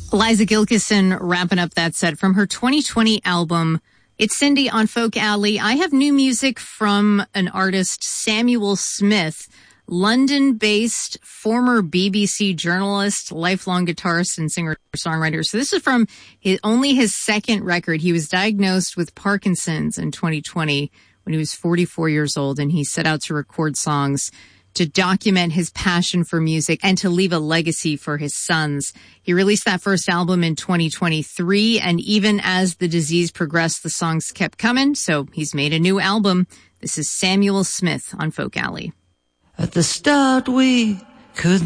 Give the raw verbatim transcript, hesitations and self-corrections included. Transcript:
Liza Gilkyson wrapping up that set from her twenty twenty album. It's Cindy on Folk Alley. I have new music from an artist, Samuel Smith, London-based former B B C journalist, lifelong guitarist and singer-songwriter. So this is from his, only his second record. He was diagnosed with Parkinson's in twenty twenty when he was forty-four years old, and he set out to record songs to document his passion for music and to leave a legacy for his sons. He released that first album in twenty twenty-three, and even as the disease progressed, the songs kept coming, so he's made a new album. This is Samuel Smith on Folk Alley. At the start we could